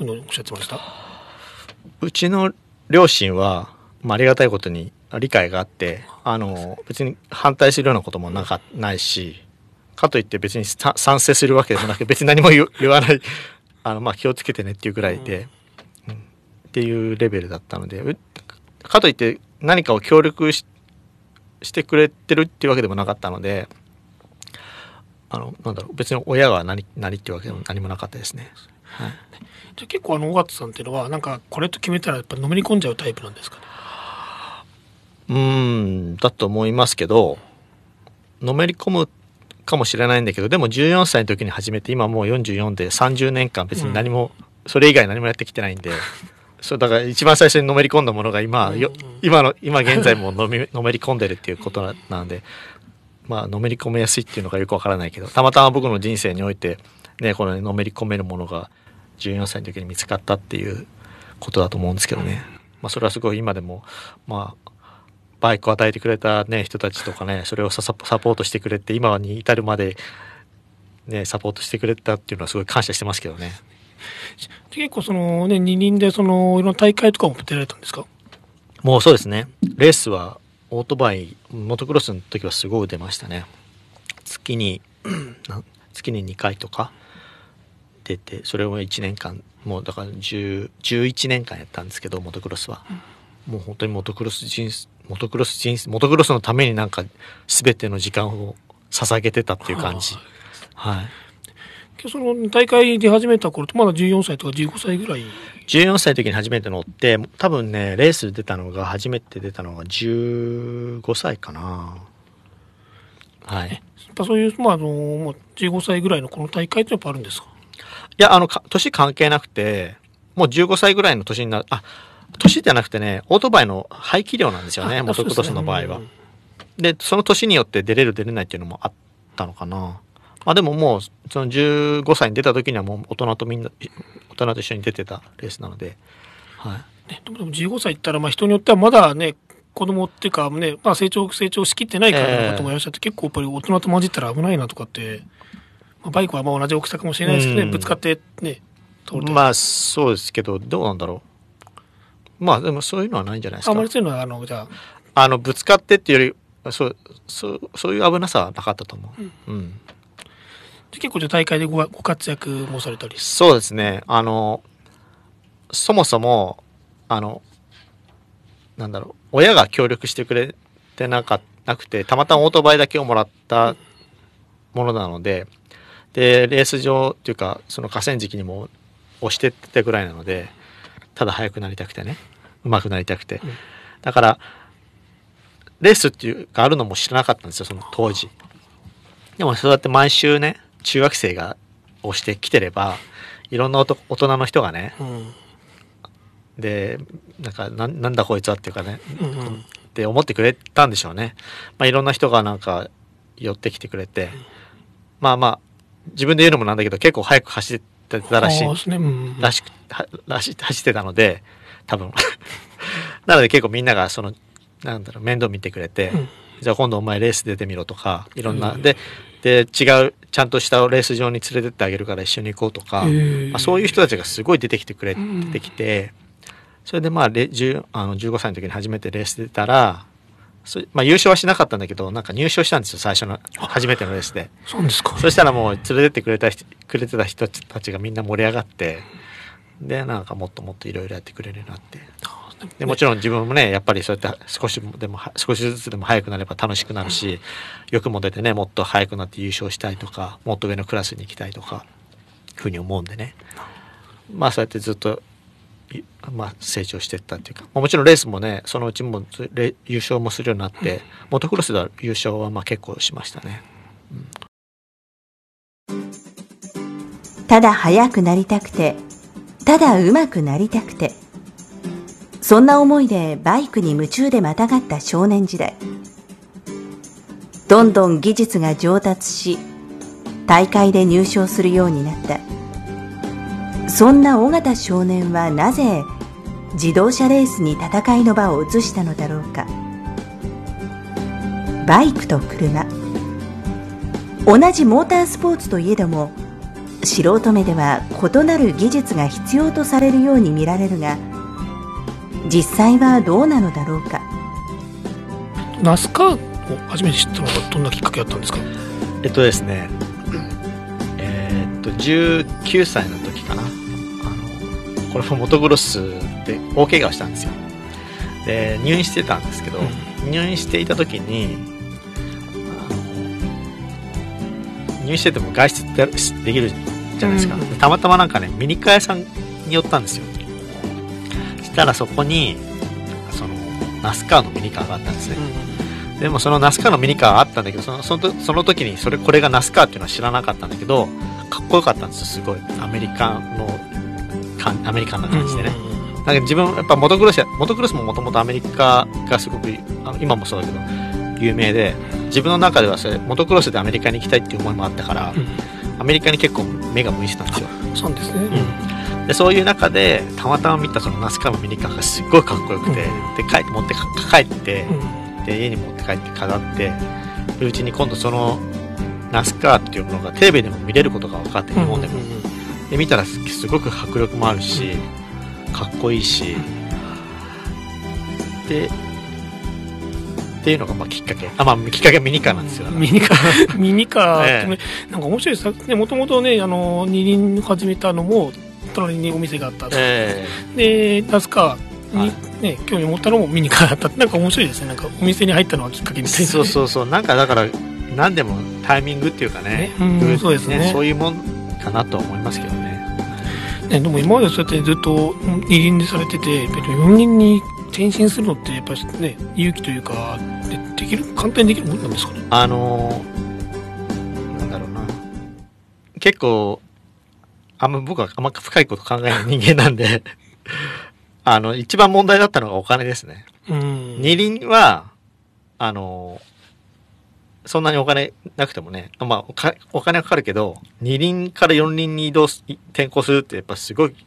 のおっしゃってました？ うちの両親は、ありがたいことに理解があって、別に反対するようなこともないし、かといって別に賛成するわけでもなく、別に何も言わない気をつけてねっていうぐらいで、っていうレベルだったので、かといって何かを協力してくれてるっていうわけでもなかったので、別に親が何っていうわけでも何もなかったですね。はい、 じゃあ結構尾形さんっていうのはなんかこれと決めたらやっぱのめり込んじゃうタイプなんですかね？ だと思いますけど、のめり込むかもしれないんだけど、でも14歳の時に始めて今もう44で30年間別に何も、それ以外何もやってきてないんで、そうだから一番最初にのめり込んだものが今現在ものめり込んでるっていうことなので、のめり込みやすいっていうのがよくわからないけど、たまたま僕の人生においてね、こののめり込めるものが14歳の時に見つかったっていうことだと思うんですけどね。それはすごい今でもバイクを与えてくれたね人たちとかね、それをサポートしてくれて今に至るまでねサポートしてくれたっていうのはすごい感謝してますけどね。 結構二輪でいろんな大会とかも出られたんですか？ もうそうですね。レースはオートバイ、モトクロスの時はすごい出ましたね。月に2回とか出て、それを1年間、もうだから11年間やったんですけど、モトクロスは。もう本当にモトクロスのためになんか全ての時間を捧げてたっていう感じ。はい。 大会で始めた頃ってまだ14歳とか15歳ぐらい ？14歳の時に初めて乗って、多分ねレース初めて出たのが15歳かな。はい。 やっぱそういう15歳ぐらいのこの大会ってやっぱあるんですか？ いや年関係なくて、もう15歳ぐらいの年になる、年じゃなくてね、オートバイの排気量なんですよね、モトクロスの場合は。でその年によって出れる出れないっていうのもあったのかな。でももうその15歳に出た時にはもう大人と一緒に出てたレースなので、はい。 でも15歳ったら人によってはまだね子供っていうかね、成長しきってないからの方もいらっしゃって、結構やっぱり大人と混じったら危ないなとかって、バイクは同じ大きさかもしれないですけどね、ぶつかってね通るそうですけど、どうなんだろう。でもそういうのはないんじゃないですか。 あまりそういうのはじゃあぶつかってっていうよりそういう危なさはなかったと思う。 結構大会でご活躍もされたり。 そうですね。そもそも親が協力してくれてなくて、たまたまオートバイだけをもらったものなので、レース場っていうかその河川敷にも押してってたぐらいなので、ただ速くなりたくてね、上手くなりたくて、だからレースっていうかあるのも知らなかったんですよ、その当時。でもそうやって毎週ね中学生が押してきてれば、いろんな大人の人がね、でなんだこいつはっていうかね、って思ってくれたんでしょうね。いろんな人が寄ってきてくれて、自分で言うのもなんだけど結構速く走ってたらしい、走ってたので多分なので結構みんなが面倒見てくれて、じゃあ今度お前レース出てみろとか、いろんなで違うちゃんとしたレース場に連れてってあげるから一緒に行こうとか、そういう人たちがすごい出てきて、それで15歳の時に初めてレース出たら、優勝はしなかったんだけど入賞したんですよ、最初の初めてのレースで。 そうですか。 そしたらもう連れてってくれてた人たちがみんな盛り上がって、でもっともっといろいろやってくれるようになって、でもちろん自分もねやっぱりそうやって少しずつでも速くなれば楽しくなるし、欲も出てね、もっと速くなって優勝したいとか、もっと上のクラスに行きたいとかふうに思うんでね、そうやってずっと成長していったっていうか、もちろんレースもねそのうちも優勝もするようになって、モトクロスでは優勝は結構しましたね。 ただ速くなりたくて、ただ上手くなりたくて、そんな思いでバイクに夢中でまたがった少年時代。どんどん技術が上達し、大会で入賞するようになった。そんな尾形少年はなぜ自動車レースに戦いの場を移したのだろうか。バイクと車、同じモータースポーツといえども、 素人目では異なる技術が必要とされるように見られるが、実際はどうなのだろうか。 ナスカーを初めて知ったのはどんなきっかけだったんですか？ ですね、19歳の時かな。これもモトクロスで大怪我をしたんですよ。で、入院してたんですけど、入院していた時に、入院してても外出できるじゃないですか。たまたまなんかね、ミニカー屋さんに寄ったんですよ。そしたらそこに、ナスカーのミニカーがあったんですね。でもそのナスカーのミニカーがあったんだけど、その時にこれがナスカーっていうのは知らなかったんだけど、かっこよかったんですよ、すごい。アメリカンな感じでね。だから自分、やっぱモトクロスももともとアメリカがすごく、今もそうだけど、有名で、自分の中ではモトクロスでアメリカに行きたいっていう思いもあったから、アメリカに結構目が向いてたんですよ。 そうですね。 でそういう中で、たまたま見たそのナスカーのミニカーがすっごいかっこよくて、で、帰って、で、家に持って帰って飾ってるうちに、今度そのナスカーっていうものがテレビでも見れることが分かって、日本でも。で、見たらすごく迫力もあるし、かっこいいし、で、っていうのがきっかけ。きっかけはミニカーなんですよ。 ミニカーってね、なんか面白いですね。もともとね、二輪始めたのも、隣にお店があったと。で、ナスカーにね、興味を持ったのもミニカーだったって、なんか面白いですね。なんかお店に入ったのはきっかけみたいな、ね。 そう。なんかだから、何でもタイミングっていうかね。 そうですね。 そういうもんかなと思いますけどね。 でも今までそうやってずっと二輪でされてて、四輪に転身するのってやっぱりね、勇気というか簡単にできるものなんですかね。 なんだろうな、結構僕はあんま深いこと考えない人間なんで一番問題だったのがお金ですね。二輪はそんなにお金なくてもね、お金はかかるけど、二輪から四輪に転向するってやっぱすごい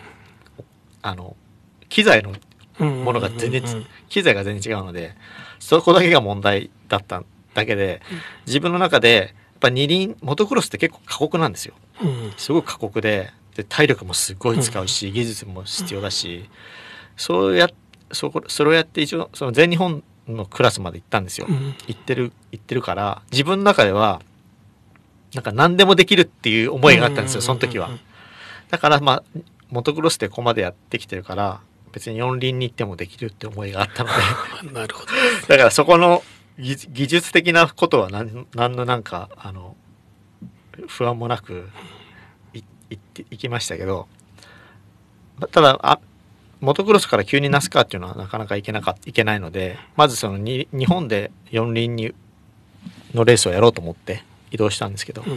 機材のものが機材が全然違うので、そこだけが問題だっただけで、自分の中でやっぱモトクロスって結構過酷なんですよ。すごく過酷で、体力もすごい使うし、技術も必要だし、それをやって一応その全日本のクラスまで行ったんですよ。行ってるから、自分の中ではなんか何でもできるっていう思いがあったんですよ、その時は。だからモトクロスでここまでやってきてるから、別に四輪に行ってもできるって思いがあったのでなるほど。 だからそこの技術的なことは何のなんか不安もなく行きましたけど、ただモトクロスから急にナスカーっていうのはなかなか行けないので、まずその日本で四輪のレースをやろうと思って移動したんですけど、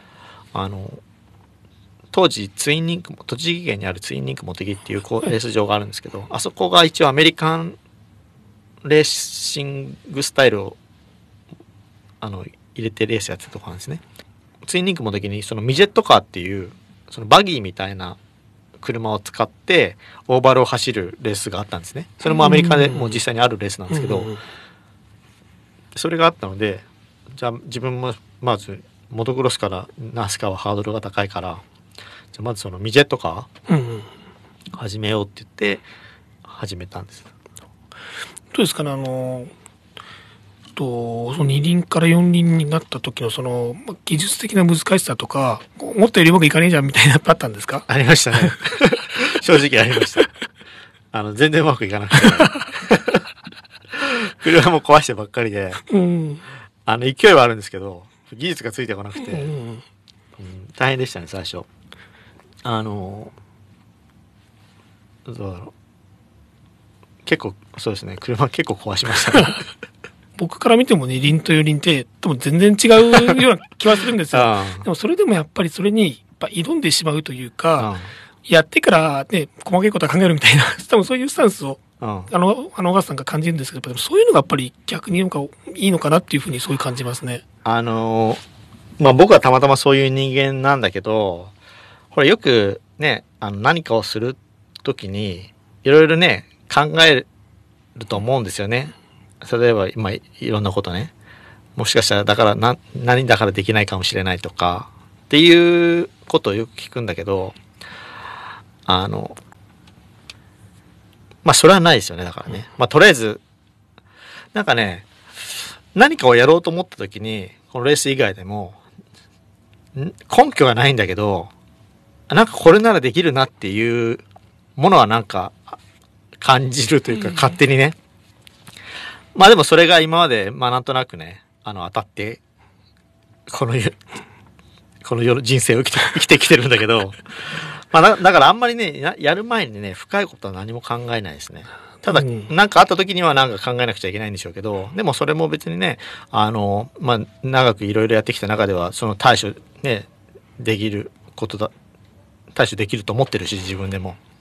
当時栃木県にあるツインリンクモテギっていうレース場があるんですけど、あそこが一応アメリカンレーシングスタイルを入れてレースやってたとこなんですね。ツインリンクモテギにそのミジェットカーっていうそのバギーみたいな車を使ってオーバルを走るレースがあったんですね。それもアメリカでもう実際にあるレースなんですけど、それがあったので、じゃあ自分もまずモトクロスからナスカーはハードルが高いから、じゃあまずそのミジェットカー始めようって言って始めたんです。 どうですかね、その二輪から四輪になった時のその技術的な難しさとか、思ったよりうまくいかねえじゃんみたいなのあったんですか？ ありましたね正直ありました。全然うまくいかなくて車も壊してばっかりで、勢いはあるんですけど技術がついてこなくて、大変でしたね最初。どうだろう、結構そうですね、車結構壊しましたね僕から見ても二輪と四輪って多分全然違うような気はするんですよでもそれでもやっぱりそれに挑んでしまうというか、やってからね、細かいことは考えるみたいな多分そういうスタンスを小川さんが感じるんですけど、そういうのがやっぱり逆になんかいいのかなっていうふうにそういう感じますね。 僕はたまたまそういう人間なんだけど、これよくね、何かをするときにいろいろね考えると思うんですよね。例えば今いろんなことね、もしかしたら何だからできないかもしれないとかっていうことをよく聞くんだけど、まあそれはないですよね。だからね。まあとりあえず、なんかね、何かをやろうと思った時に、このレース以外でも、根拠がないんだけど、なんかこれならできるなっていうものはなんか感じるというか、勝手にね。まあでもそれが今まで、まあなんとなくね、当たって、この世の人生を生きてきてるんだけど、まあだからあんまりね、やる前にね、深いことは何も考えないですね。ただ、なんかあった時にはなんか考えなくちゃいけないんでしょうけど、でもそれも別にね、まあ長くいろいろやってきた中では、その対処ね、できることだ、対処できると思ってるし、自分でも。